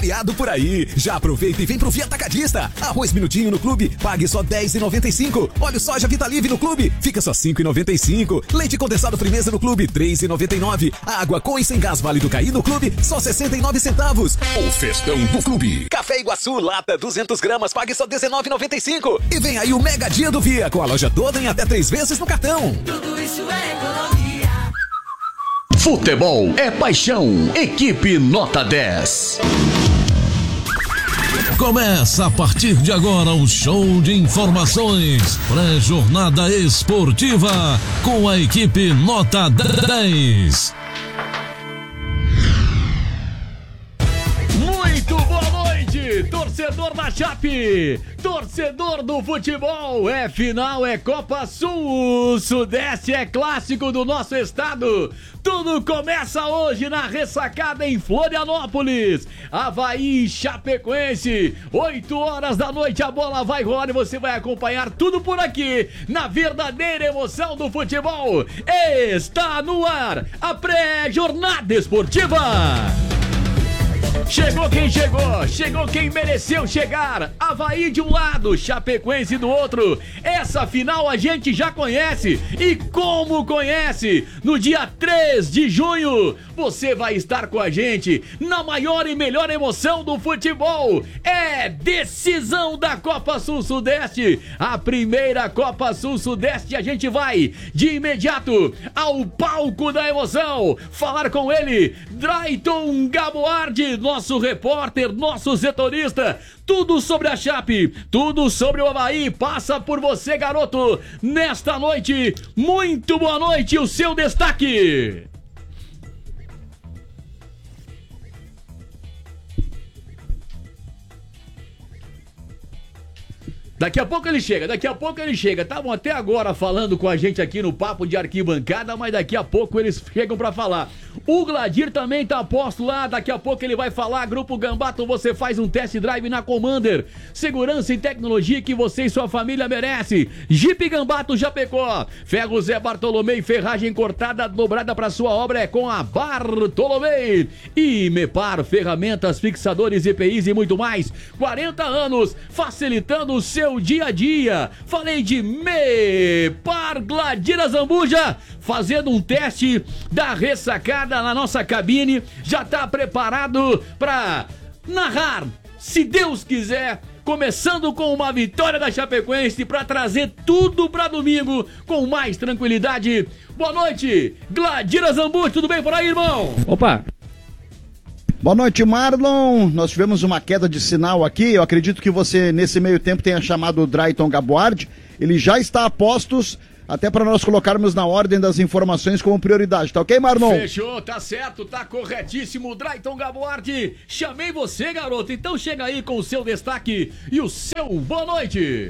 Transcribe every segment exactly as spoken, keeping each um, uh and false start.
feriado por aí. Já aproveita e vem pro Via Atacadista. Arroz Minutinho no Clube, pague só dez reais e noventa e cinco centavos. Óleo soja Vitalive no Clube, fica só cinco reais e noventa e cinco centavos. Leite condensado Frimeza no Clube, três reais e noventa e nove centavos. Água com e sem gás Vale do Caí no Clube, só sessenta e nove centavos. O festão do Clube. Café Iguaçu, lata duzentas gramas, pague só dezenove reais e noventa e cinco centavos. E vem aí o Mega Dia do Via, com a loja toda em até três vezes no cartão. Tudo isso é economia. Futebol é paixão. Equipe Nota dez. Começa a partir de agora um show de informações. Pré-jornada esportiva com a equipe Nota dez. Muito boa noite, torcedor da Chape, torcedor do futebol. É final, é Copa Sul, Sudeste é clássico do nosso estado. Tudo começa hoje na Ressacada em Florianópolis. Avaí, Chapecoense, oito horas da noite a bola vai rolar e você vai acompanhar tudo por aqui na verdadeira emoção do futebol. Está no ar a pré-jornada esportiva. Chegou quem chegou, chegou quem mereceu chegar. Avaí de um lado, Chapecoense do outro. Essa final a gente já conhece. E como conhece? No dia três de junho, você vai estar com a gente na maior e melhor emoção do futebol. É decisão da Copa Sul-Sudeste. A primeira Copa Sul-Sudeste. A gente vai de imediato ao palco da emoção. Falar com ele, Drayton Gaboardi, nosso repórter, nosso setorista. Tudo sobre a Chape, tudo sobre o Avaí, passa por você, garoto, nesta noite. Muito boa noite, o seu destaque. Daqui a pouco ele chega, daqui a pouco ele chega. Estavam até agora falando com a gente aqui no Papo de Arquibancada, mas daqui a pouco eles chegam pra falar. O Gladir também tá posto lá, daqui a pouco ele vai falar. Grupo Gambato, você faz um test drive na Commander. Segurança e tecnologia que você e sua família merece. Jeep Gambato Chapecó. Ferro Zé Bartolomei, ferragem cortada, dobrada pra sua obra é com a Bartolomei. E Mepar, ferramentas, fixadores, E P Is e muito mais. quarenta anos, facilitando o seu dia a dia. Falei de Mepar. Gladira Zambuja fazendo um teste da Ressacada na nossa cabine, já tá preparado para narrar, se Deus quiser, começando com uma vitória da Chapecoense para trazer tudo para domingo com mais tranquilidade. Boa noite, Gladira Zambuja, tudo bem por aí, irmão? Opa! Boa noite, Marlon. Nós tivemos uma queda de sinal aqui. Eu acredito que você, nesse meio tempo, tenha chamado o Drayton Gaboardi. Ele já está a postos, até para nós colocarmos na ordem das informações como prioridade. Tá ok, Marlon? Fechou, tá certo, tá corretíssimo. Drayton Gaboardi, chamei você, garoto. Então chega aí com o seu destaque e o seu boa noite.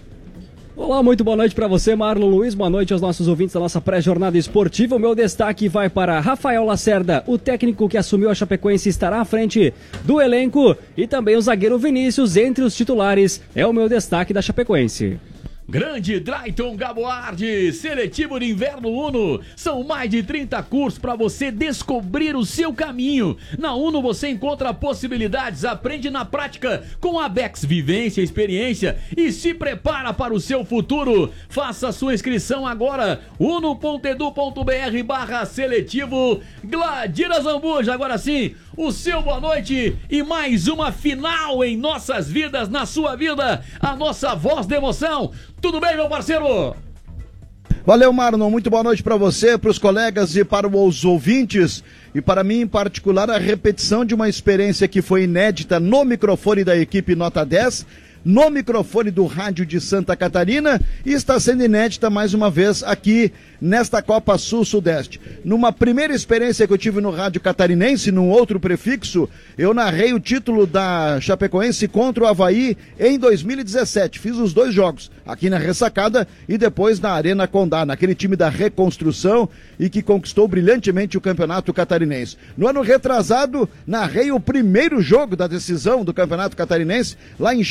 Olá, muito boa noite para você, Marlon Luiz, boa noite aos nossos ouvintes da nossa pré-jornada esportiva. O meu destaque vai para Rafael Lacerda, o técnico que assumiu a Chapecoense estará à frente do elenco, e também o zagueiro Vinícius entre os titulares, é o meu destaque da Chapecoense. Grande Drayton Gaboardi, seletivo de inverno Uno, são mais de trinta cursos para você descobrir o seu caminho. Na Uno você encontra possibilidades, aprende na prática com a Bex, vivência, experiência e se prepara para o seu futuro. Faça sua inscrição agora, uno ponto edu ponto br barra seletivo. Gladira Zambuja, agora sim, o seu boa noite e mais uma final em nossas vidas, na sua vida, a nossa voz de emoção. Tudo bem, meu parceiro? Valeu, Marlon. Muito boa noite para você, para os colegas e para os ouvintes. E para mim, em particular, a repetição de uma experiência que foi inédita no microfone da equipe Nota dez, no microfone do rádio de Santa Catarina, e está sendo inédita mais uma vez aqui nesta Copa Sul-Sudeste. Numa primeira experiência que eu tive no rádio catarinense, num outro prefixo, eu narrei o título da Chapecoense contra o Avaí em dois mil e dezessete. Fiz os dois jogos, aqui na Ressacada e depois na Arena Condá, naquele time da reconstrução e que conquistou brilhantemente o campeonato catarinense. No ano retrasado, narrei o primeiro jogo da decisão do campeonato catarinense lá em Xanxerê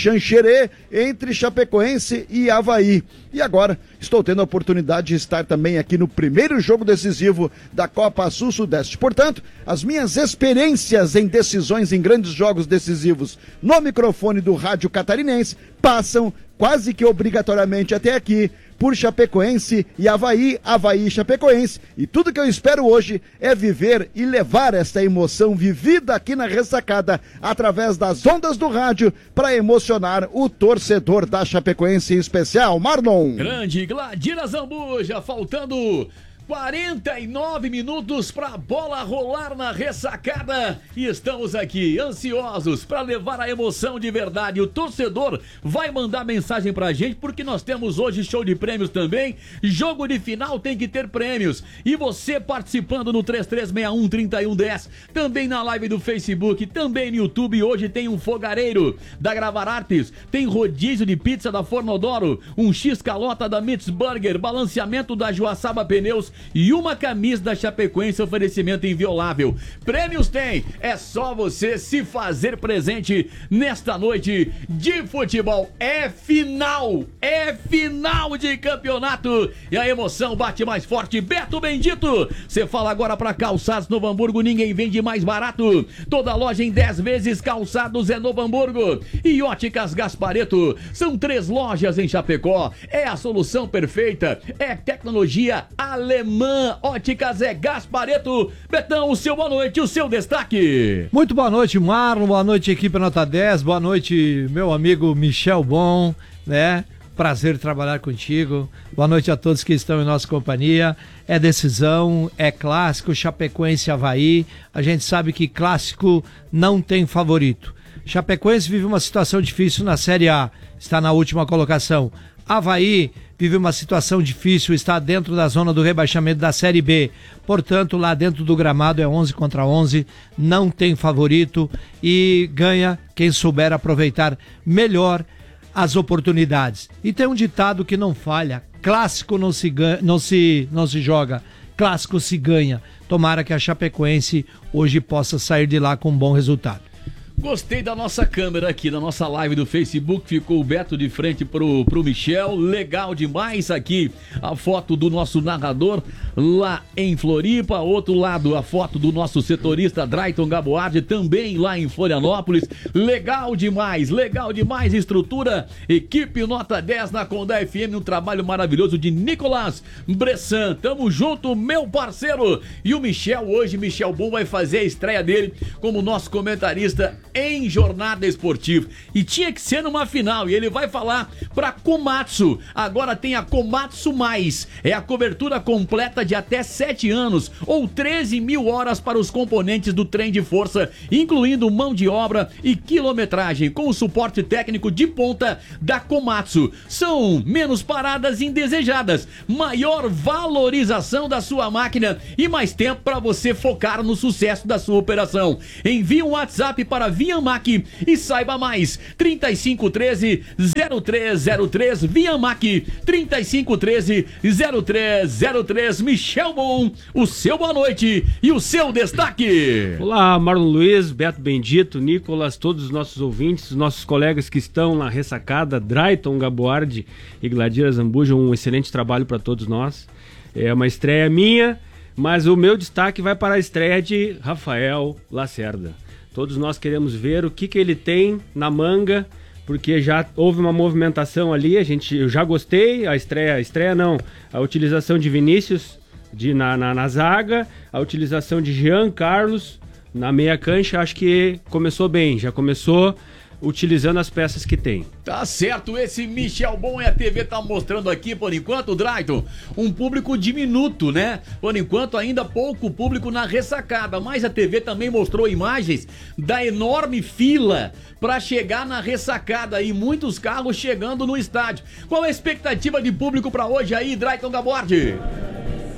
Xerê entre Chapecoense e Avaí. E agora estou tendo a oportunidade de estar também aqui no primeiro jogo decisivo da Copa Sul-Sudeste. Portanto, as minhas experiências em decisões em grandes jogos decisivos no microfone do Rádio Catarinense passam quase que obrigatoriamente até aqui por Chapecoense e Avaí, Avaí e Chapecoense. E tudo que eu espero hoje é viver e levar esta emoção vivida aqui na Ressacada através das ondas do rádio para emocionar o torcedor da Chapecoense em especial. Marlon. Grande Gladira Zambuja, faltando quarenta e nove minutos para a bola rolar na Ressacada e estamos aqui ansiosos para levar a emoção de verdade. O torcedor vai mandar mensagem pra gente porque nós temos hoje show de prêmios também. Jogo de final tem que ter prêmios e você participando no três três seis um, três um um zero, também na live do Facebook, também no YouTube. Hoje tem um fogareiro da Gravar Artes, tem rodízio de pizza da Fornodoro, um X-calota da Mitz Burger, balanceamento da Joaçaba Pneus e uma camisa da Chapecoense, oferecimento inviolável. Prêmios tem, é só você se fazer presente nesta noite de futebol. É final, é final de campeonato e a emoção bate mais forte. Beto Bendito, você fala agora para Calçados Novo Hamburgo, ninguém vende mais barato. Toda loja em dez vezes, Calçados é Novo Hamburgo. E Óticas Gaspareto, são três lojas em Chapecó, é a solução perfeita, é tecnologia alemã. Óticas é Gaspareto. Betão, o seu boa noite, o seu destaque. Muito boa noite, Marlon, boa noite, equipe Nota dez, boa noite, meu amigo Michel Bon, né? Prazer trabalhar contigo. Boa noite a todos que estão em nossa companhia. É decisão, é clássico, Chapecoense e Avaí. A gente sabe que clássico não tem favorito. Chapecoense vive uma situação difícil na Série A, está na última colocação. Avaí vive uma situação difícil, está dentro da zona do rebaixamento da Série B. Portanto, lá dentro do gramado é onze contra onze, não tem favorito e ganha quem souber aproveitar melhor as oportunidades. E tem um ditado que não falha: clássico não se, ganha, não se, não se joga, clássico se ganha. Tomara que a Chapecoense hoje possa sair de lá com um bom resultado. Gostei da nossa câmera aqui, da nossa live do Facebook, ficou o Beto de frente pro, pro Michel, legal demais aqui a foto do nosso narrador lá em Floripa, outro lado a foto do nosso setorista Drayton Gaboardi, também lá em Florianópolis, legal demais, legal demais, estrutura, equipe Nota dez na Condá F M, um trabalho maravilhoso de Nicolas Bressan, tamo junto, meu parceiro, e o Michel hoje, Michel Bon vai fazer a estreia dele como nosso comentarista em jornada esportiva. E tinha que ser numa final. E ele vai falar pra Komatsu. Agora tem a Komatsu Mais. É a cobertura completa de até sete anos ou treze mil horas para os componentes do trem de força, incluindo mão de obra e quilometragem, com o suporte técnico de ponta da Komatsu. São menos paradas indesejadas, maior valorização da sua máquina e mais tempo para você focar no sucesso da sua operação. Envie um WhatsApp para Viamac e saiba mais. trinta e cinco treze, zero três zero três Viamac, trinta e cinco treze, zero três zero três. Michel Bon, o seu boa noite e o seu destaque. Olá, Marlon Luiz, Beto Bendito, Nicolas, todos os nossos ouvintes, os nossos colegas que estão na Ressacada, Drayton Gaboardi e Gladira Zambuja, um excelente trabalho para todos nós. É uma estreia minha, mas o meu destaque vai para a estreia de Rafael Lacerda. Todos nós queremos ver o que, que ele tem na manga, porque já houve uma movimentação ali, a gente, eu já gostei, a estreia, a estreia não, a utilização de Vinícius de, na, na, na zaga, a utilização de Jean Carlos na meia cancha, acho que começou bem, já começou utilizando as peças que tem. Tá certo, esse Michel Bon e a T V tá mostrando aqui, por enquanto, Drayton, um público diminuto, né? Por enquanto ainda pouco público na Ressacada, mas a T V também mostrou imagens da enorme fila para chegar na Ressacada e muitos carros chegando no estádio. Qual é a expectativa de público para hoje aí, Drayton Gaboardi?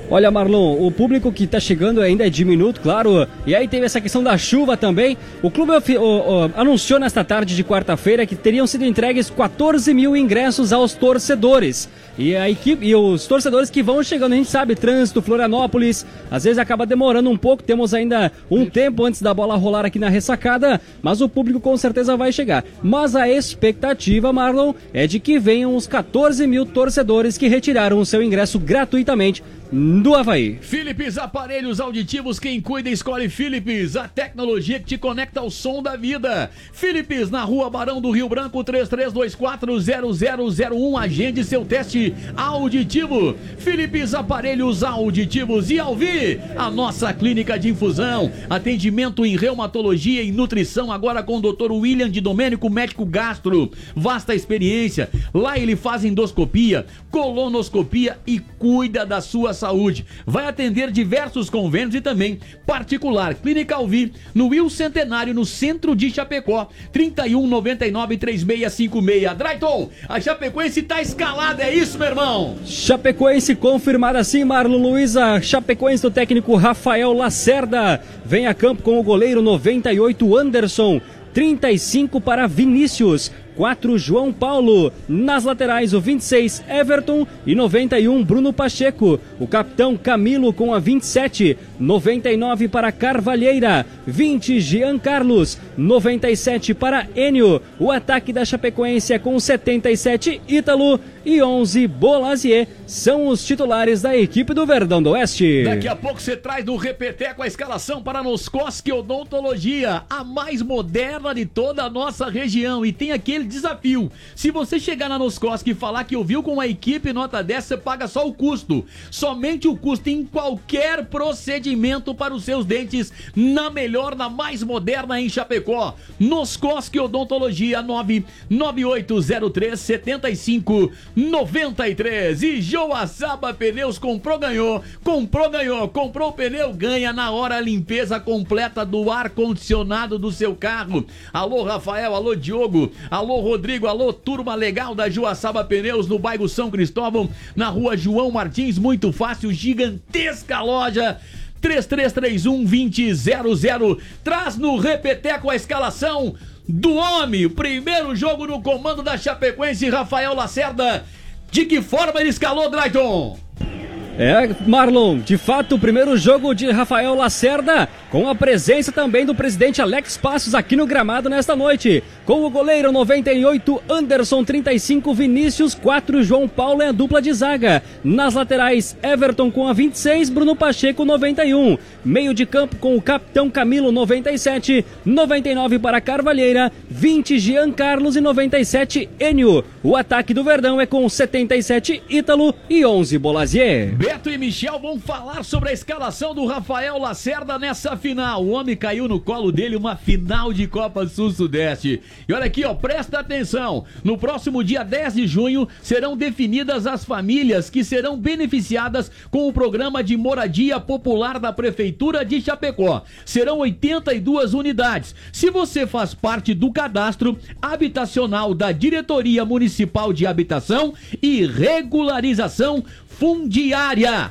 Olha, Marlon, o público que tá chegando ainda é diminuto, claro, e aí teve essa questão da chuva também. O clube o, o, anunciou nesta tarde de quarta-feira que teriam sido entregues quatorze mil ingressos aos torcedores. E a equipe e os torcedores que vão chegando, a gente sabe, trânsito, Florianópolis, às vezes acaba demorando um pouco, temos ainda um tempo antes da bola rolar aqui na ressacada, mas o público com certeza vai chegar. Mas a expectativa, Marlon, é de que venham os quatorze mil torcedores que retiraram o seu ingresso gratuitamente do Avaí. Philips Aparelhos Auditivos, quem cuida escolhe Philips, a tecnologia que te conecta ao som da vida. Philips, na rua Barão do Rio Branco, três três dois quatro zero zero zero um, agende seu teste auditivo. Philips Aparelhos Auditivos e Alvi, a nossa clínica de infusão, atendimento em reumatologia e nutrição, agora com o doutor William de Domênico, médico gastro, vasta experiência. Lá ele faz endoscopia, colonoscopia e cuida da sua saúde. Vai atender diversos convênios e também particular. Clínica Alvi, no Will Centenário, no centro de Chapecó, trinta e um, noventa e nove, trinta e seis cinquenta e seis. Drayton, a Chapecoense tá escalada, é isso, meu irmão? Chapecoense confirmada sim, Marlon Luiz. A Chapecoense do técnico Rafael Lacerda vem a campo com o goleiro noventa e oito Anderson, trinta e cinco para Vinícius, quatro João Paulo, nas laterais o vinte e seis Everton e noventa e um Bruno Pacheco, o capitão Camilo com a vinte e sete, noventa e nove para Carvalheira, vinte Jean Carlos, noventa e sete para Enio, o ataque da Chapecoense é com setenta e sete Ítalo e onze Bolazier, são os titulares da equipe do Verdão do Oeste. Daqui a pouco você traz no Repeteco a escalação para a Noscoski Odontologia, a mais moderna de toda a nossa região, e tem aquele desafio: se você chegar na Noscoski e falar que ouviu com a equipe nota dez, você paga só o custo, somente o custo em qualquer procedimento para os seus dentes, na melhor, na mais moderna em Chapecó. Noscoski Odontologia, nove nove oito zero três sete cinco nove três. E Joaçaba Pneus, comprou, ganhou, comprou, ganhou, comprou o pneu, ganha na hora a limpeza completa do ar-condicionado do seu carro. Alô Rafael, alô Diogo, alô Rodrigo, alô turma legal da Joaçaba Pneus, no bairro São Cristóvão, na rua João Martins, muito fácil, gigantesca loja. Três três três um, vinte zero zero. Traz no Repeteco a escalação do homem, o primeiro jogo no comando da Chapecoense, Rafael Lacerda. De que forma ele escalou, Drayton? É, Marlon, de fato, o primeiro jogo de Rafael Lacerda, com a presença também do presidente Alex Passos aqui no gramado nesta noite. Com o goleiro noventa e oito, Anderson, trinta e cinco, Vinícius, quatro, João Paulo é a dupla de zaga. Nas laterais, Everton com a vinte e seis, Bruno Pacheco, noventa e um. Meio de campo com o capitão Camilo, noventa e sete, noventa e nove para Carvalheira, vinte, Jean Carlos e noventa e sete, Enio. O ataque do Verdão é com setenta e sete, Ítalo e onze, Bolazier. Beto e Michel vão falar sobre a escalação do Rafael Lacerda nessa final. O homem caiu no colo dele, uma final de Copa Sul-Sudeste. E olha aqui, ó, presta atenção. No próximo dia dez de junho serão definidas as famílias que serão beneficiadas com o programa de moradia popular da Prefeitura de Chapecó. Serão oitenta e duas unidades. Se você faz parte do cadastro habitacional da Diretoria Municipal de Habitação e Regularização Fundiária,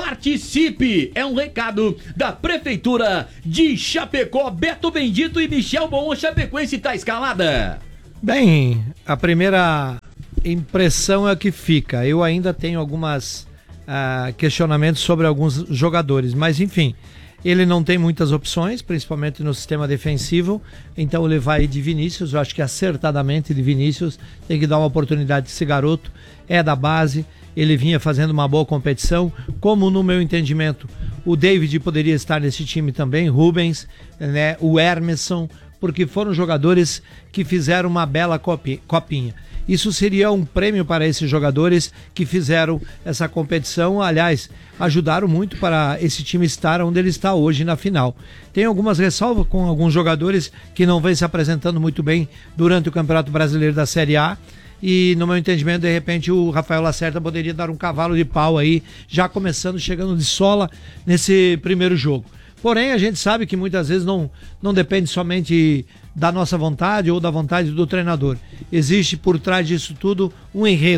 participe! É um recado da Prefeitura de Chapecó. Beto Bendito e Michel Bom, Chapecoense tá escalada. Bem, a primeira impressão é a que fica. Eu ainda tenho algumas uh, questionamentos sobre alguns jogadores, mas enfim, ele não tem muitas opções, principalmente no sistema defensivo, então ele vai de Vinícius. Eu acho que acertadamente de Vinícius, tem que dar uma oportunidade a esse garoto, é da base. Ele vinha fazendo uma boa competição, como no meu entendimento o David poderia estar nesse time também, Rubens, né, o Hermeson, porque foram jogadores que fizeram uma bela copinha. Isso seria um prêmio para esses jogadores que fizeram essa competição, aliás, ajudaram muito para esse time estar onde ele está hoje na final. Tem algumas ressalvas com alguns jogadores que não vêm se apresentando muito bem durante o Campeonato Brasileiro da Série A, e no meu entendimento, de repente, o Rafael Lacerda poderia dar um cavalo de pau aí, já começando, chegando de sola nesse primeiro jogo. Porém, a gente sabe que muitas vezes não, não depende somente da nossa vontade ou da vontade do treinador. Existe por trás disso tudo um enredo.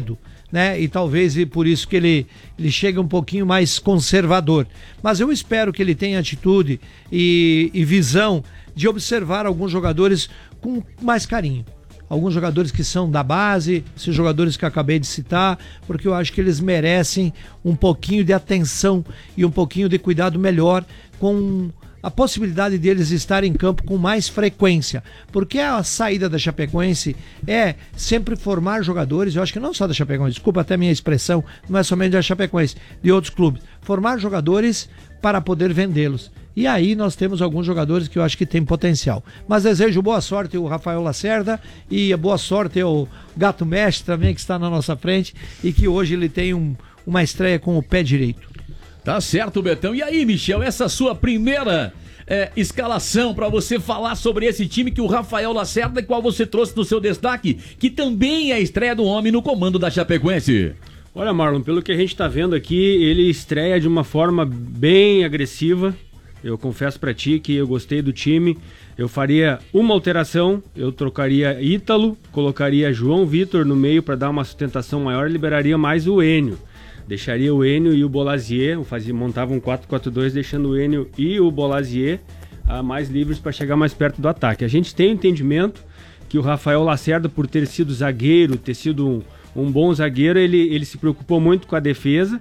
né? E talvez e por isso que ele, ele chega um pouquinho mais conservador. Mas eu espero que ele tenha atitude e, e visão de observar alguns jogadores com mais carinho. Alguns jogadores que são da base, esses jogadores que eu acabei de citar, porque eu acho que eles merecem um pouquinho de atenção e um pouquinho de cuidado melhor com a possibilidade deles estarem em campo com mais frequência, porque a saída da Chapecoense é sempre formar jogadores, eu acho que não só da Chapecoense, desculpa até a minha expressão, não é somente da Chapecoense, de outros clubes, formar jogadores para poder vendê-los. E aí nós temos alguns jogadores que eu acho que tem potencial. Mas desejo boa sorte ao Rafael Lacerda e boa sorte ao Gato Mestre também, que está na nossa frente e que hoje ele tem um, uma estreia com o pé direito. Tá certo, Betão. E aí, Michel, essa sua primeira é, escalação para você falar sobre esse time que o Rafael Lacerda, qual você trouxe no seu destaque, que também é a estreia do homem no comando da Chapecoense. Olha, Marlon, pelo que a gente tá vendo aqui, ele estreia de uma forma bem agressiva. Eu confesso pra ti que eu gostei do time. Eu faria uma alteração, eu trocaria Ítalo, colocaria João Vitor no meio para dar uma sustentação maior e liberaria mais o Enio. Deixaria o Enio e o Bolazier, fazia, montava um quatro quatro dois, deixando o Enio e o Bolazier ah, mais livres para chegar mais perto do ataque. A gente tem o entendimento que o Rafael Lacerda, por ter sido zagueiro, ter sido um, um bom zagueiro, ele, ele se preocupou muito com a defesa,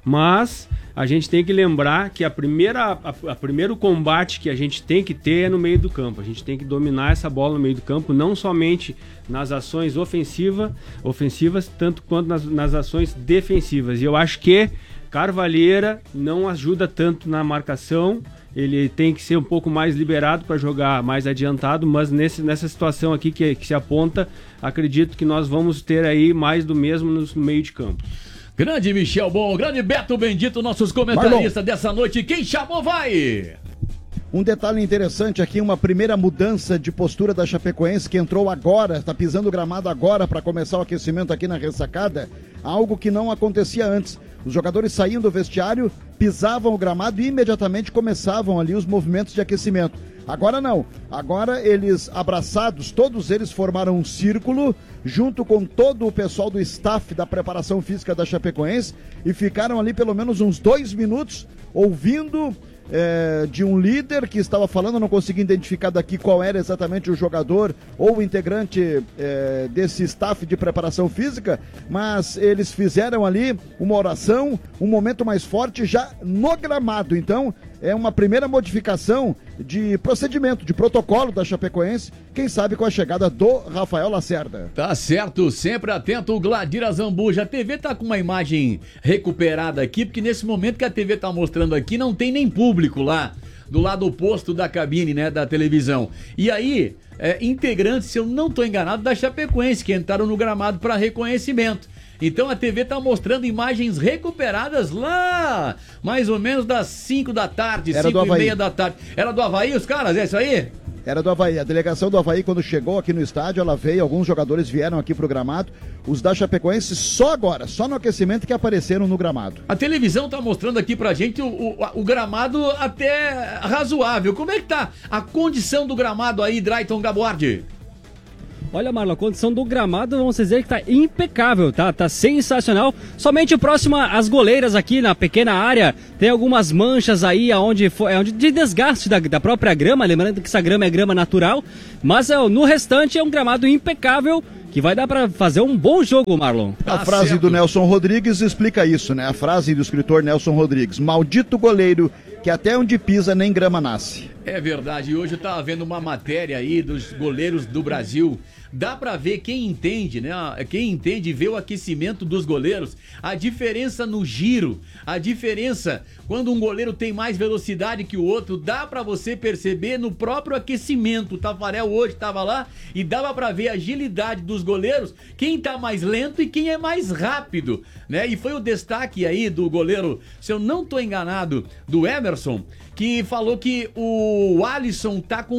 mas a gente tem que lembrar que a primeira, a, a primeiro combate que a gente tem que ter é no meio do campo. A gente tem que dominar essa bola no meio do campo, não somente nas ações ofensiva, ofensivas, tanto quanto nas, nas ações defensivas. E eu acho que Carvalheira não ajuda tanto na marcação, ele tem que ser um pouco mais liberado para jogar mais adiantado, mas nesse, nessa situação aqui que, que se aponta, acredito que nós vamos ter aí mais do mesmo no, no meio de campo. Grande Michel Bom, grande Beto Bendito, nossos comentaristas Marlon. dessa noite. Quem chamou vai! Um detalhe interessante aqui, uma primeira mudança de postura da Chapecoense, que entrou agora, está pisando o gramado agora para começar o aquecimento aqui na ressacada, algo que não acontecia antes. Os jogadores saíam do vestiário, pisavam o gramado e imediatamente começavam ali os movimentos de aquecimento. Agora não, agora eles abraçados, todos eles formaram um círculo junto com todo o pessoal do staff da preparação física da Chapecoense e ficaram ali pelo menos uns dois minutos ouvindo é, de um líder que estava falando, eu não consegui identificar daqui qual era exatamente o jogador ou o integrante é, desse staff de preparação física, mas eles fizeram ali uma oração, um momento mais forte já no gramado. Então é uma primeira modificação de procedimento, de protocolo da Chapecoense, quem sabe com a chegada do Rafael Lacerda. Tá certo, sempre atento o Gladira Zambuja. A T V tá com uma imagem recuperada aqui, porque nesse momento que a T V tá mostrando aqui, não tem nem público lá, do lado oposto da cabine, né, da televisão. E aí, é, integrantes, se eu não tô enganado, da Chapecoense, que entraram no gramado para reconhecimento. Então a T V tá mostrando imagens recuperadas lá, mais ou menos das cinco da tarde, cinco e meia da tarde. Era do Avaí os caras, é isso aí? Era do Avaí. A delegação do Avaí, quando chegou aqui no estádio, ela veio, alguns jogadores vieram aqui pro gramado. Os da Chapecoense só agora, só no aquecimento que apareceram no gramado. A televisão tá mostrando aqui pra gente o, o, o gramado até razoável. Como é que tá a condição do gramado aí, Drayton Gaboardi? Olha, Marlon, a condição do gramado, vamos dizer que tá impecável, tá? Tá sensacional. Somente próximo às goleiras aqui na pequena área, tem algumas manchas aí aonde foi, onde de desgaste da, da própria grama, lembrando que essa grama é grama natural, mas é, no restante é um gramado impecável, que vai dar pra fazer um bom jogo, Marlon. A ah, frase certo. do Nelson Rodrigues explica isso, né? A frase do escritor Nelson Rodrigues: maldito goleiro que até onde pisa nem grama nasce. É verdade, e hoje eu tava vendo uma matéria aí dos goleiros do Brasil. Dá pra ver quem entende, né? Quem entende vê o aquecimento dos goleiros, a diferença no giro, a diferença quando um goleiro tem mais velocidade que o outro, dá pra você perceber no próprio aquecimento. O Tafarel hoje tava lá e dava pra ver a agilidade dos goleiros, quem tá mais lento e quem é mais rápido, né? E foi o destaque aí do goleiro, se eu não tô enganado, do Emerson, que falou que o Alisson tá com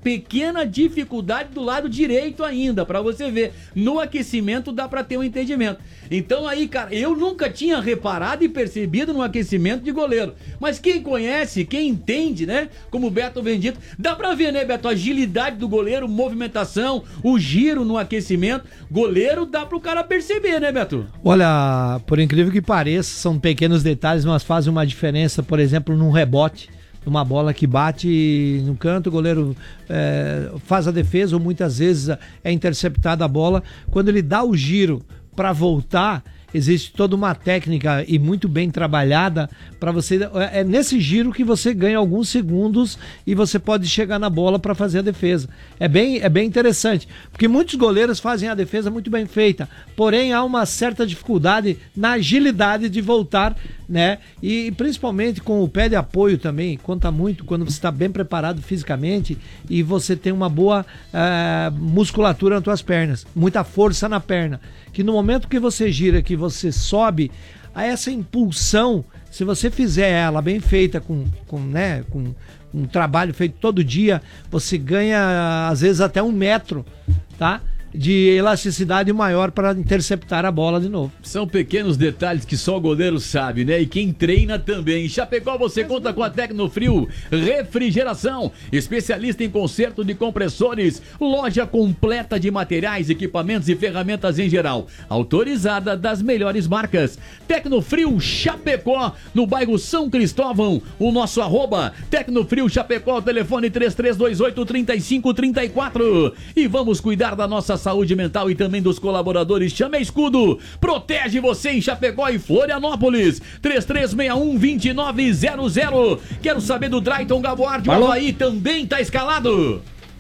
pequena dificuldade do lado direito ainda, pra você ver. No aquecimento dá pra ter um entendimento. Então aí, cara, eu nunca tinha reparado e percebido no aquecimento de goleiro. Mas quem conhece, quem entende, né? Como o Beto vem dito, dá pra ver, né, Beto? A agilidade do goleiro, movimentação, o giro no aquecimento. Goleiro dá pro cara perceber, né, Beto? Olha, por incrível que pareça, são pequenos detalhes, mas fazem uma diferença, por exemplo, num rebote. Uma bola que bate no canto, o goleiro é, faz a defesa, ou muitas vezes é interceptada a bola. Quando ele dá o giro para voltar, existe toda uma técnica e muito bem trabalhada para você. É nesse giro que você ganha alguns segundos e você pode chegar na bola para fazer a defesa. É bem, é bem interessante, porque muitos goleiros fazem a defesa muito bem feita, porém há uma certa dificuldade na agilidade de voltar, né? E principalmente com o pé de apoio também, conta muito quando você está bem preparado fisicamente e você tem uma boa uh, musculatura nas tuas pernas, muita força na perna, que no momento que você gira, que você sobe, a essa impulsão, se você fizer ela bem feita, com, com, né, com um trabalho feito todo dia, você ganha às vezes até um metro, tá? De elasticidade maior para interceptar a bola de novo. São pequenos detalhes que só o goleiro sabe, né? E quem treina também. Em Chapecó você conta com a Tecnofrio Refrigeração, especialista em conserto de compressores, loja completa de materiais, equipamentos e ferramentas em geral, autorizada das melhores marcas. Tecnofrio Chapecó, no bairro São Cristóvão. O nosso arroba Tecnofrio Chapecó, telefone três três dois oito, três cinco três quatro. E vamos cuidar da nossa saúde mental e também dos colaboradores. Chame a Escudo, protege você em Chapecó e Florianópolis. Três três seis um, dois nove zero zero. Quero saber do Drayton Gaboard. O Avaí também tá escalado.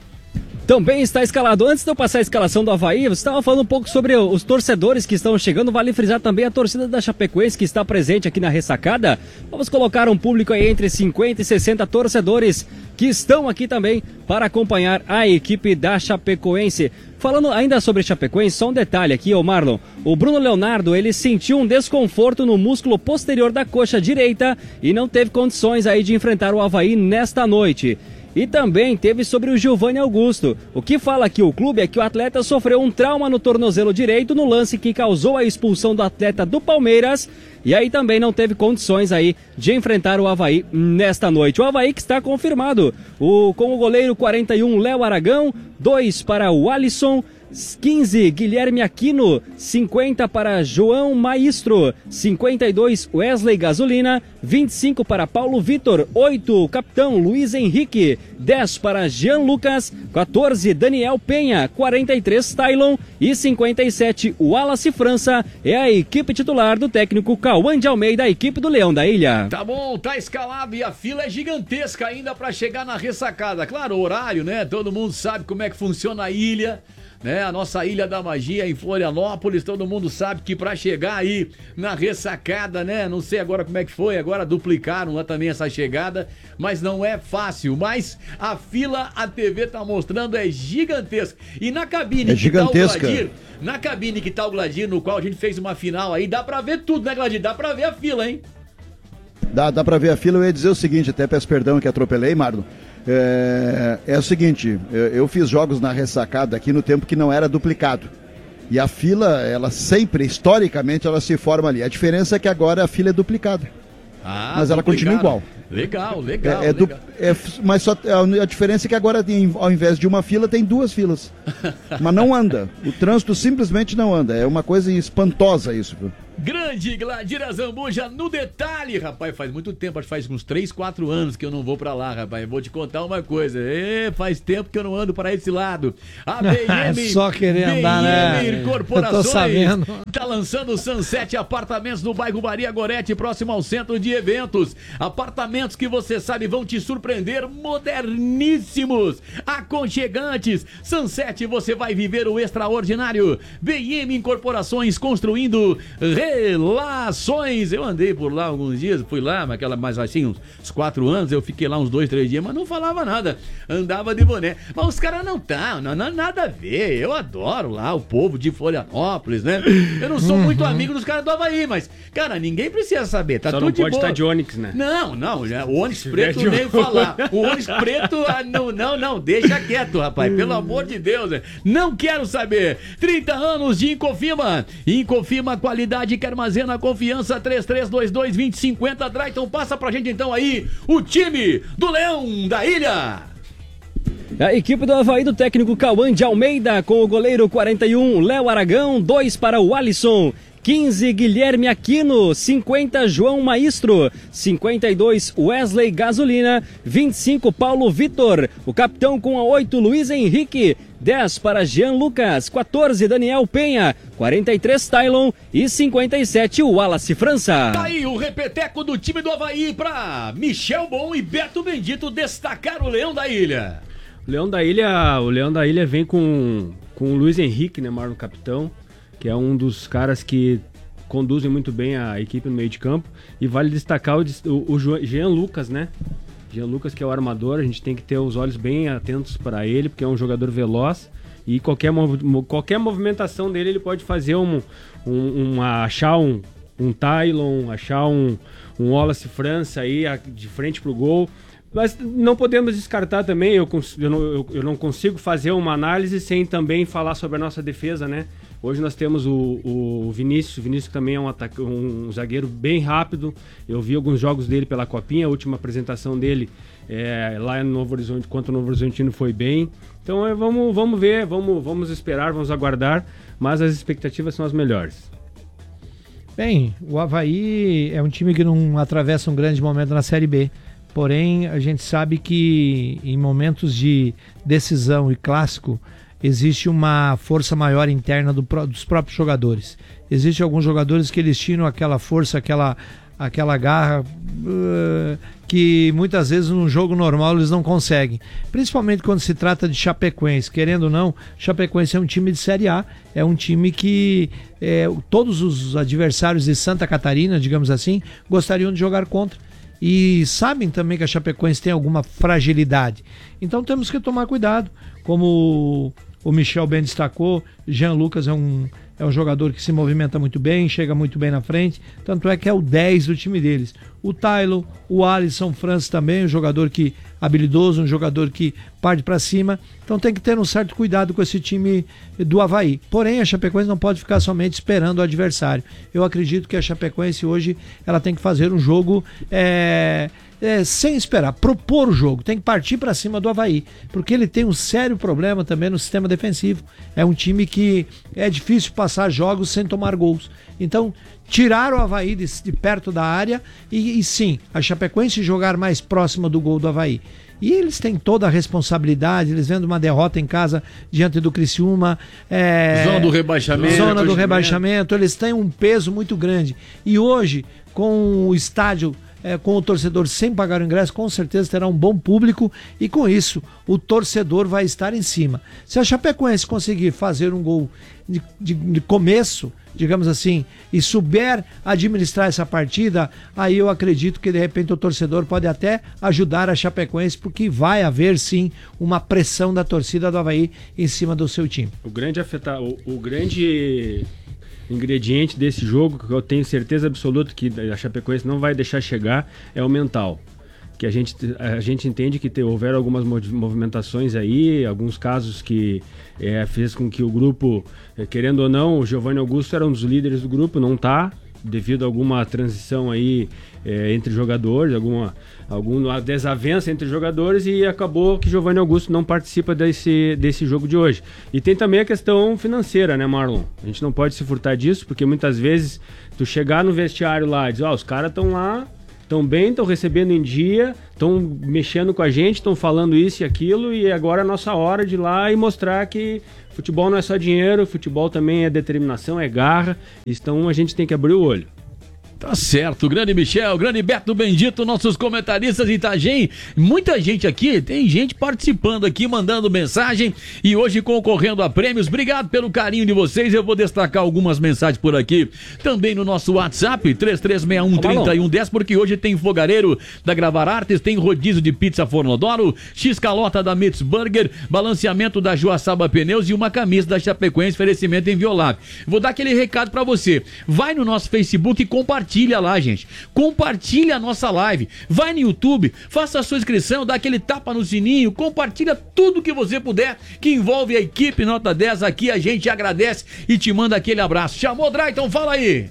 Também está escalado. Antes de eu passar a escalação do Avaí, você estava falando um pouco sobre os torcedores que estão chegando. Vale frisar também a torcida da Chapecoense que está presente aqui na ressacada. Vamos colocar um público aí entre cinquenta e sessenta torcedores que estão aqui também para acompanhar a equipe da Chapecoense. Falando ainda sobre Chapecoense, só um detalhe aqui, ô Marlon. O Bruno Leonardo, ele sentiu um desconforto no músculo posterior da coxa direita e não teve condições aí de enfrentar o Avaí nesta noite. E também teve sobre o Giovanni Augusto. O que fala aqui o clube é que o atleta sofreu um trauma no tornozelo direito no lance que causou a expulsão do atleta do Palmeiras. E aí também não teve condições aí de enfrentar o Avaí nesta noite. O Avaí que está confirmado. O, com o goleiro quarenta e um, Léo Aragão. dois para o Alisson. quinze, Guilherme Aquino. cinquenta para João Maestro. cinquenta e dois, Wesley Gasolina. vinte e cinco para Paulo Vitor. oito, Capitão Luiz Henrique. dez para Jean Lucas. quatorze, Daniel Penha. quarenta e três, Tylon. E cinquenta e sete, Wallace França. É a equipe titular do técnico Cauã de Almeida, a equipe do Leão da Ilha. Tá bom, tá escalado e a fila é gigantesca ainda para chegar na ressacada. Claro, o horário, né? Todo mundo sabe como é que funciona a ilha. Né, a nossa Ilha da Magia em Florianópolis, todo mundo sabe que pra chegar aí na ressacada, né, não sei agora como é que foi, agora duplicaram lá também essa chegada, mas não é fácil, mas a fila, a T V tá mostrando, é gigantesca. E na cabine é que gigantesca. tá o Gladir, na cabine que tá o Gladir, no qual a gente fez uma final aí, dá pra ver tudo, né, Gladir? Dá pra ver a fila, hein? Dá, dá pra ver a fila. Eu ia dizer o seguinte, até peço perdão que atropelei, Marlon. É, é o seguinte, eu, eu fiz jogos na ressacada aqui no tempo que não era duplicado. E a fila, ela sempre, historicamente, ela se forma ali. A diferença é que agora a fila é duplicada. Ah, mas ela continua igual. Legal, legal. É, é legal. Du, é, mas só, a, a diferença é que agora, tem, ao invés de uma fila, tem duas filas. Mas não anda. O trânsito simplesmente não anda. É uma coisa espantosa isso, viu? Grande Gladir Zambuja no detalhe, rapaz, faz muito tempo, acho que faz uns três, quatro anos que eu não vou pra lá, rapaz, vou te contar uma coisa, e faz tempo que eu não ando para esse lado. A B M, só querer andar, né? Corporações tá lançando Sunset Apartamentos no bairro Maria Gorete, próximo ao centro de eventos. Apartamentos que você sabe vão te surpreender, moderníssimos, aconchegantes. Sunset, você vai viver o extraordinário. B M Incorporações construindo Relações. Eu andei por lá alguns dias, fui lá, mas aquela mais assim, uns, uns quatro anos, eu fiquei lá uns dois, três dias, mas não falava nada. Andava de boné. Mas os caras não tá, não, não, nada a ver. Eu adoro lá o povo de Florianópolis, né? Eu não sou uhum. muito amigo dos caras do Havaí, mas, cara, ninguém precisa saber. Tá Só tudo não de pode boa. estar de Onix, né? Não, não, já, o Onix preto de... nem falar. O Onix preto, ah, não, não, não, deixa quieto, rapaz. Pelo amor de Deus, né? Não quero saber. trinta anos de Incofima. Incofima, qualidade que armazena confiança. Três três dois dois, dois zero cinco zero. Drayton, passa pra gente então aí o time do Leão da Ilha. A equipe do Havaí do técnico Cauã de Almeida com o goleiro quarenta e um, Léo Aragão, dois para o Alisson. quinze, Guilherme Aquino. cinquenta, João Maestro. cinquenta e dois, Wesley Gasolina. vinte e cinco, Paulo Vitor. O capitão com a oito, Luiz Henrique. dez para Jean Lucas. quatorze, Daniel Penha. quarenta e três, Tylon. E cinquenta e sete, Wallace França. Tá aí o repeteco do time do Havaí pra Michel Bom e Beto Bendito destacar o Leão da Ilha. O Leão da Ilha, o Leão da Ilha vem com, com o Luiz Henrique, né, Marlon, capitão, que é um dos caras que conduzem muito bem a equipe no meio de campo. E vale destacar o, o, o Jean Lucas, né? Jean Lucas, que é o armador, a gente tem que ter os olhos bem atentos para ele, porque é um jogador veloz e qualquer, mov, qualquer movimentação dele ele pode fazer um, um, um achar um, um Tylon, achar um, um Wallace França aí de frente pro gol. Mas não podemos descartar também, eu, eu, não, eu, eu não consigo fazer uma análise sem também falar sobre a nossa defesa, né? Hoje nós temos o, o Vinícius, o Vinícius também é um, ataque, um zagueiro bem rápido. Eu vi alguns jogos dele pela Copinha, a última apresentação dele é, lá no Novo Horizonte, contra o Novo Horizontino foi bem. Então é, vamos, vamos ver, vamos, vamos esperar, vamos aguardar, mas as expectativas são as melhores. Bem, o Havaí é um time que não atravessa um grande momento na Série B. Porém, a gente sabe que em momentos de decisão e clássico, existe uma força maior interna do, dos próprios jogadores. Existem alguns jogadores que eles tiram aquela força, aquela, aquela garra uh, que muitas vezes num jogo normal eles não conseguem. Principalmente quando se trata de Chapecoense. Querendo ou não, Chapecoense é um time de Série A, é um time que é, todos os adversários de Santa Catarina, digamos assim, gostariam de jogar contra. E sabem também que a Chapecoense tem alguma fragilidade. Então temos que tomar cuidado. Como o Michel bem destacou, Jean Lucas é um, é um jogador que se movimenta muito bem, chega muito bem na frente. Tanto é que é o dez do time deles. O Tylon, o Alisson França também, um jogador que habilidoso, um jogador que parte para cima. Então tem que ter um certo cuidado com esse time do Havaí. Porém, a Chapecoense não pode ficar somente esperando o adversário. Eu acredito que a Chapecoense hoje ela tem que fazer um jogo é, é, sem esperar, propor o jogo. Tem que partir para cima do Havaí, porque ele tem um sério problema também no sistema defensivo. É um time que é difícil passar jogos sem tomar gols. Então, tirar o Havaí de, de perto da área e, e sim, a Chapecoense jogar mais próxima do gol do Havaí. E eles têm toda a responsabilidade, eles vendo uma derrota em casa diante do Criciúma. É, zona do rebaixamento. Zona do rebaixamento, eles têm um peso muito grande. E hoje, com o estádio, é, com o torcedor sem pagar o ingresso, com certeza terá um bom público e com isso o torcedor vai estar em cima. Se a Chapecoense conseguir fazer um gol de, de, de começo, digamos assim, e souber administrar essa partida, aí eu acredito que de repente o torcedor pode até ajudar a Chapecoense, porque vai haver sim uma pressão da torcida do Havaí em cima do seu time. O grande afetar, o, o grande ingrediente desse jogo, que eu tenho certeza absoluta que a Chapecoense não vai deixar chegar, é o mental. Que a gente, a gente entende que te, houveram algumas movimentações aí, alguns casos que é, fez com que o grupo, é, querendo ou não, o Giovanni Augusto era um dos líderes do grupo, não tá, devido a alguma transição aí é, entre jogadores, alguma, alguma desavença entre jogadores, e acabou que Giovanni Augusto não participa desse, desse jogo de hoje. E tem também a questão financeira, né, Marlon? A gente não pode se furtar disso, porque muitas vezes tu chegar no vestiário lá e dizer, ó, oh, os caras estão lá, estão bem, estão recebendo em dia, estão mexendo com a gente, estão falando isso e aquilo, e agora é a nossa hora de ir lá e mostrar que futebol não é só dinheiro, futebol também é determinação, é garra, então a gente tem que abrir o olho. Tá certo, grande Michel, grande Beto Bendito, nossos comentaristas de Itajem. Muita gente aqui, tem gente participando aqui, mandando mensagem e hoje concorrendo a prêmios. Obrigado pelo carinho de vocês. Eu vou destacar algumas mensagens por aqui. Também no nosso WhatsApp, três três seis um, três um um zero, porque hoje tem fogareiro da Gravar Artes, tem rodízio de pizza Fornodoro, X-calota da Mitz Burger, balanceamento da Joaçaba Pneus e uma camisa da Chapecoense, oferecimento inviolável. Vou dar aquele recado pra você. Vai no nosso Facebook e compartilha lá, gente. Compartilha a nossa live. Vai no YouTube, faça a sua inscrição, dá aquele tapa no sininho, compartilha tudo que você puder que envolve a equipe Nota dez aqui. A gente agradece e te manda aquele abraço. Chamou, Drayton? Fala aí.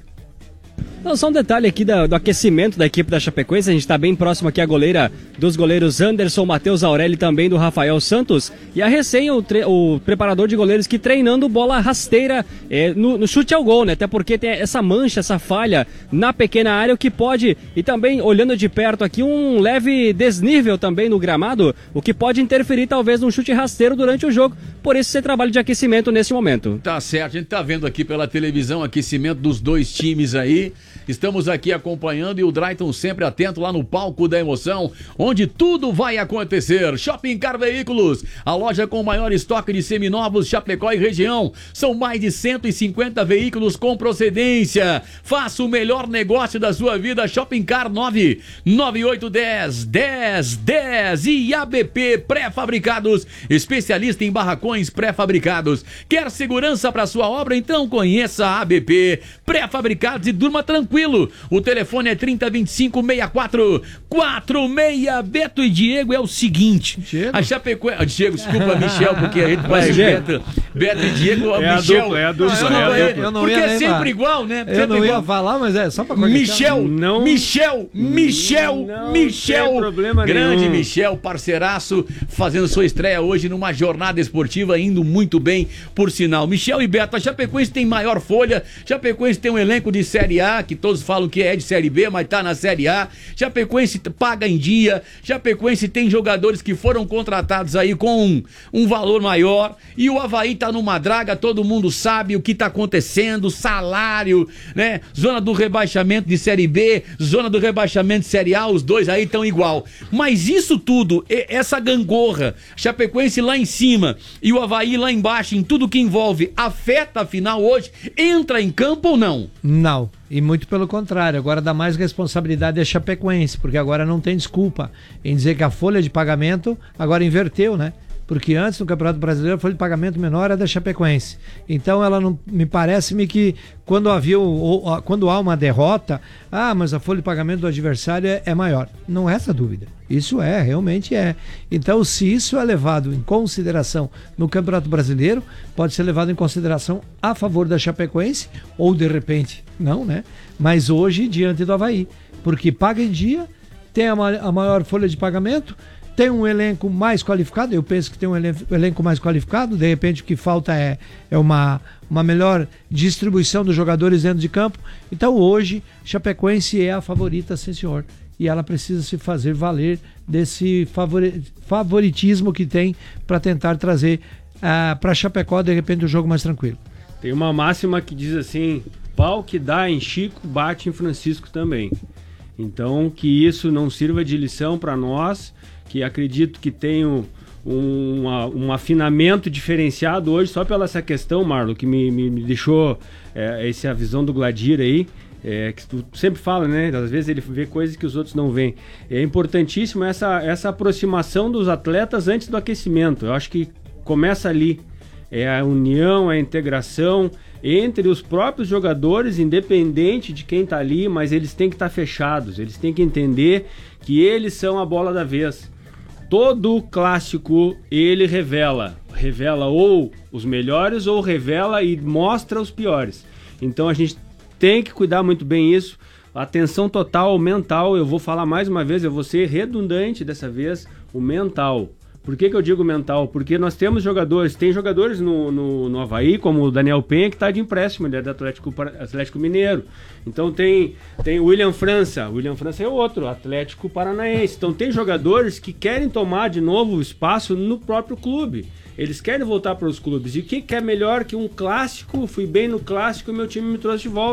Não, só um detalhe aqui da, do aquecimento da equipe da Chapecoense. A gente está bem próximo aqui à goleira dos goleiros Anderson, Matheus Aurélio e também do Rafael Santos. E a recém, o, tre, o preparador de goleiros que treinando bola rasteira é, no, no chute ao gol, né? Até porque tem essa mancha, essa falha na pequena área, o que pode, e também olhando de perto aqui, um leve desnível também no gramado, o que pode interferir talvez num chute rasteiro durante o jogo. Por isso, esse trabalho de aquecimento nesse momento. Tá certo, a gente tá vendo aqui pela televisão aquecimento dos dois times aí. Estamos aqui acompanhando e o Drayton sempre atento lá no palco da emoção, onde tudo vai acontecer. Shopping Car Veículos, a loja com o maior estoque de seminovos Chapecó e região. São mais de cento e cinquenta veículos com procedência. Faça o melhor negócio da sua vida. Shopping Car nove nove oito um zero dez dez e A B P Pré-Fabricados, especialista em barracões pré-fabricados. Quer segurança para sua obra? Então conheça a A B P Pré-Fabricados e durma tranquilo. O telefone é trinta, vinte e cinco, sessenta e quatro, quarenta e seis. Beto e Diego, é o seguinte. Diego? A Chapecoense... Diego, desculpa, Michel, porque a gente faz Beto, Beto e Diego. É a Michel, dupla, é a dupla. Desculpa, É a é, dupla. Eu não porque ia é nem sempre falar. igual, né? Eu Sempre não ia igual. falar, mas é só pra cornetar. Michel, Não- Michel, Michel, Não Michel, tem problema grande nenhum. Michel, parceiraço, fazendo sua estreia hoje numa jornada esportiva, indo muito bem, por sinal. Michel e Beto, a Chapecoense tem maior folha, Chapecoense tem um elenco de Série A, que todos falam que é de Série B, mas tá na Série A, Chapecoense paga em dia, Chapecoense tem jogadores que foram contratados aí com um, um valor maior, e o Avaí tá numa draga, todo mundo sabe o que tá acontecendo, salário, né, zona do rebaixamento de Série B, zona do rebaixamento de Série A, os dois aí estão igual. Mas isso tudo, essa gangorra, Chapecoense lá em cima e o Avaí lá embaixo, em tudo que envolve, afeta a final hoje, entra em campo ou não? Não, e muito pelo contrário, agora dá mais responsabilidade a Chapecoense, porque agora não tem desculpa em dizer que a folha de pagamento agora inverteu, né? Porque antes no Campeonato Brasileiro a folha de pagamento menor era da Chapecoense. Então ela não, me parece-me que quando havia o, quando há uma derrota, ah, mas a folha de pagamento do adversário é, é maior. Não é essa dúvida. Isso é, realmente é. Então, se isso é levado em consideração no Campeonato Brasileiro, pode ser levado em consideração a favor da Chapecoense, ou de repente, não, né? Mas hoje, diante do Avaí. Porque paga em dia, tem a, ma a maior folha de pagamento, tem um elenco mais qualificado, eu penso que tem um elen elenco mais qualificado, de repente o que falta é, é uma, uma melhor distribuição dos jogadores dentro de campo. Então hoje, Chapecoense é a favorita, sim senhor. E ela precisa se fazer valer desse favori favoritismo que tem para tentar trazer uh, para Chapecó, de repente, o jogo mais tranquilo. Tem uma máxima que diz assim: pau que dá em Chico, bate em Francisco também. Então, que isso não sirva de lição para nós, que acredito que tem um, um, um afinamento diferenciado hoje, só pela essa questão, Marlon, que me, me, me deixou é, essa visão do Gladir aí, é, que tu sempre fala, né? Às vezes ele vê coisas que os outros não veem. É importantíssimo essa, essa aproximação dos atletas antes do aquecimento. Eu acho que começa ali. É a união, a integração entre os próprios jogadores, independente de quem está ali, mas eles têm que estar fechados, eles têm que entender que eles são a bola da vez. Todo clássico ele revela, revela ou os melhores ou revela e mostra os piores. Então a gente tem que cuidar muito bem isso, atenção total mental. Eu vou falar mais uma vez, eu vou ser redundante dessa vez, o mental. Por que que eu digo mental? Porque nós temos jogadores, tem jogadores no, no, no Avaí, como o Daniel Penha, que está de empréstimo, ele é do Atlético, Atlético Mineiro. Então tem, tem o William França, o William França é outro, Atlético Paranaense. Então tem jogadores que querem tomar de novo o espaço no próprio clube. Eles querem voltar para os clubes. E o que, que é melhor que um clássico? Fui bem no clássico e meu time me trouxe de volta.